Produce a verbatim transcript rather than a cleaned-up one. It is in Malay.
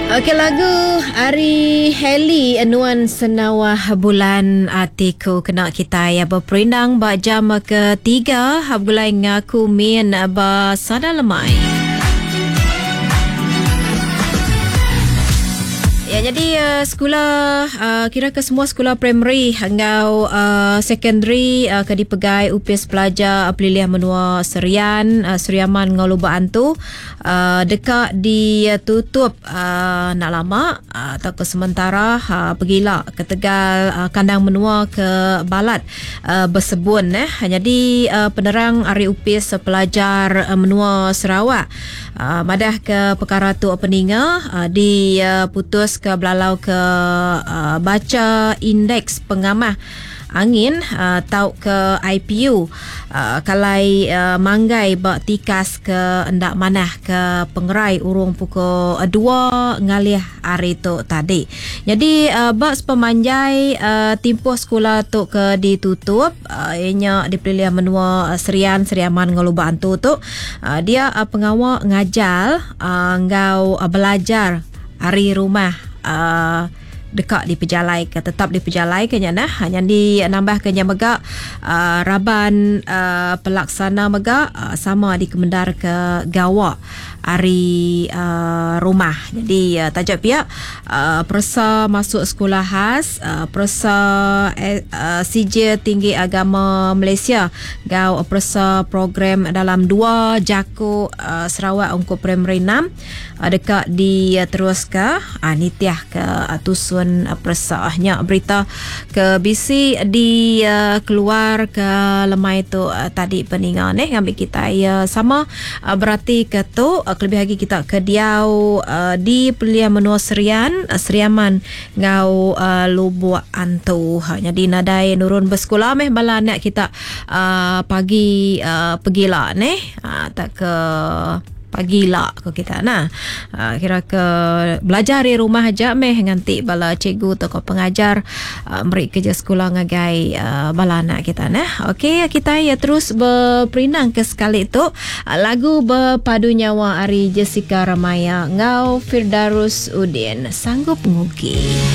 Okey, lagu Ari Heli Anuan Senawah Bulan Atiku kena kita ya berperindang ba jam ketiga habulai ngaku min ba sada lemai. Ya, jadi uh, sekolah uh, kira ke semua sekolah primary hingga uh, secondary uh, ke dipegai U P S pelajar uh, pilihan menua Serian uh, Seriaman Ngoluba Antu uh, dekat ditutup uh, nak lama uh, atau ke sementara uh, pergilah ke Tegal uh, kandang menua ke Balat uh, bersebun eh. Jadi uh, penerang Ari U P S pelajar uh, menua Sarawak uh, madah ke perkara tu peninga uh, diputus uh, ke belalau ke uh, baca indeks pengamah angin uh, tau ke I P U uh, kalai uh, manggai bak tikas ke endak manah ke pengerai urung pukul uh, dua ngalih hari tu tadi. Jadi uh, bak sepemanjai uh, timpuh sekolah tu ke ditutup uh, ianya dipilih menua uh, Serian Seriaman Ngoluba Antu tu uh, dia uh, pengawal ngajal uh, ngau uh, belajar hari rumah Uh, dekat di pejalai ke tetap di pejalai ke nah hanya dinambah ke mega uh, raban uh, pelaksana mega uh, sama di kemendar ke gawa hari uh, rumah. Jadi uh, tajuk pihak uh, persa masuk sekolah khas uh, persa uh, C J Tinggi Agama Malaysia gau persa program dalam dua Jaku uh, Sarawak untuk primary enam uh, dekat di uh, terus ke uh, nitiah ke uh, tusun uh, persahnya berita ke B C di uh, keluar ke lemai tu uh, tadi peningan eh ngambil kita ya uh, sama uh, berarti ke tu uh, lebih lagi kita ke diau uh, di pilihan menua Serian uh, Seriaman ngau uh, Lubuk Antu. Jadi nadai nurun bersekolah meh bala nak kita uh, pagi uh, pergilah neh uh, tak ke pagilah ko kita nah uh, kira ke belajar di rumah aja meh nganti bala cikgu atau pengajar uh, beri kerja sekolah ngagai uh, bala anak kita nah. Okey, kita ya terus berperinang ke sekali tu uh, lagu berpadu nyawa Ari Jessica Ramaya ngau Firdarus Udin Sanggup Ngugi.